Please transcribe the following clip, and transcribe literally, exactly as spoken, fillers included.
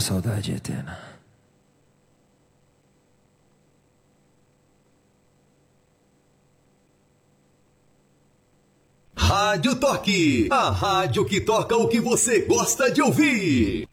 saudade eterna. Rádio Toque, a rádio que toca o que você gosta de ouvir.